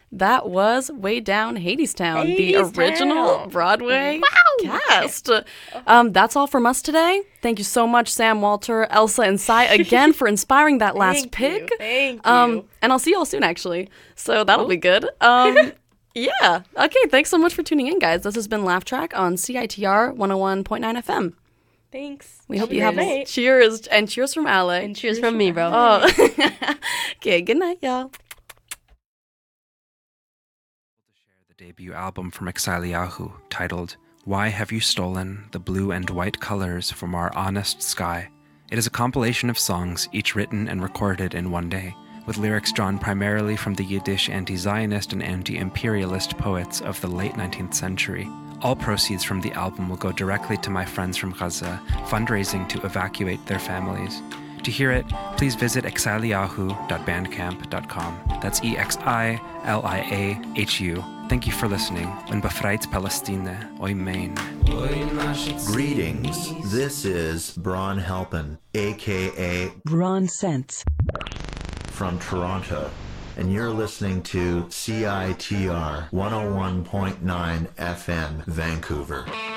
That was Way Down Hadestown, the Hadestown. original Broadway cast. That's all from us today. Thank you so much, Sam, Walter, Elsa, and Sai, again for inspiring that last pick. Thank you. And I'll see you all soon, actually. So that'll be good. Yeah. Okay, thanks so much for tuning in, guys. This has been Laugh Track on CITR 101.9 FM. Thanks. We hope you have a cheers. And cheers from Ale. And cheers from me, bro. Oh. Okay, good night, y'all. The debut album from Exiliahu, titled Why Have You Stolen the Blue and White Colors from Our Honest Sky? It is a compilation of songs, each written and recorded in one day, with lyrics drawn primarily from the Yiddish anti-Zionist and anti-imperialist poets of the late 19th century. All proceeds from the album will go directly to my friends from Gaza, fundraising to evacuate their families. To hear it, please visit exiliahu.bandcamp.com. That's EXILIAHU. Thank you for listening. Und befreit Palestine, Oimein. Greetings. This is Braun Halpin, a.k.a. Braun Sense, from Toronto, and you're listening to CITR 101.9 FM, Vancouver.